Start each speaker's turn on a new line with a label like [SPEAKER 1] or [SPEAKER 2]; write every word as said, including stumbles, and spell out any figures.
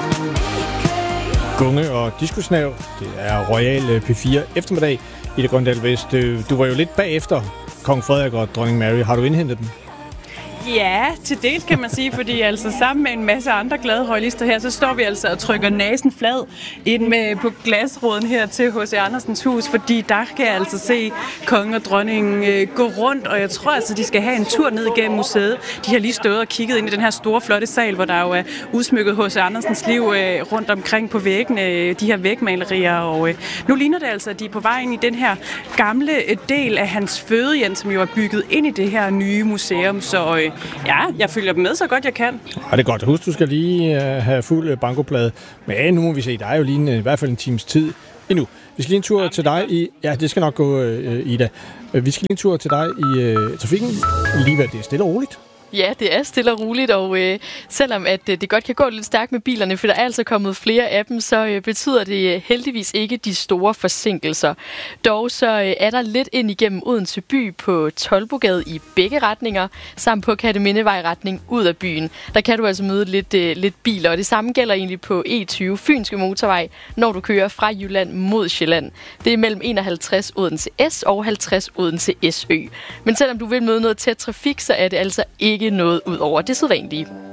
[SPEAKER 1] Gunge og diskusnav. Det er Royal P fire eftermiddag. Ida Grøndal Vest, du var jo lidt bagefter Kong Frederik og Dronning Mary. Har du indhentet dem?
[SPEAKER 2] Ja, til dels kan man sige, fordi altså sammen med en masse andre glade royalister her, så står vi altså og trykker næsen flad ind med på glasråden her til H C Andersens hus, fordi der kan jeg altså se kongen og dronningen øh, gå rundt, og jeg tror altså, de skal have en tur ned igennem museet. De har lige stået og kigget ind i den her store, flotte sal, hvor der jo er udsmykket H C Andersens liv øh, rundt omkring på væggene, øh, de her vægmalerier, og øh, nu ligner det altså, at de er på vej ind i den her gamle øh, del af hans fødehjem, som jo er bygget ind i det her nye museum, så øh, ja, jeg følger dem med så godt jeg kan.
[SPEAKER 1] Ja, det er godt. Husk, du skal lige uh, have fuld uh, bankoplade. Men nu må vi se, der er jo lige en, i hvert fald en times tid endnu. Vi skal lige en tur ja, til dig i... Ja, det skal nok gå, uh, Ida. Uh, vi skal lige en tur til dig i uh, trafikken. Lige hvad det er stille og roligt.
[SPEAKER 3] Ja, det er stille og roligt, og øh, selvom at øh, det godt kan gå lidt stærkt med bilerne, for der er altså kommet flere af dem, så øh, betyder det heldigvis ikke de store forsinkelser. Dog så øh, er der lidt ind igennem Odense by på Toldbogade i begge retninger, samt på Kertemindevej retning ud af byen. Der kan du altså møde lidt, øh, lidt biler, og det samme gælder egentlig på E tyve Fynske Motorvej, når du kører fra Jylland mod Sjælland. Det er mellem enoghalvtreds Odense S og halvtreds Odense S Ø. Men selvom du vil møde noget tæt trafik, så er det altså ikke noget ud over det sædvanlige.